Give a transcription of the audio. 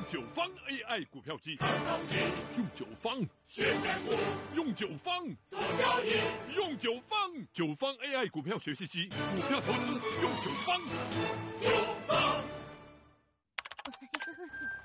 九方 AI 股票机， 用九方学选股，用九方做交易， 用九方AI 股票学习机，股票投资用九方。 九方。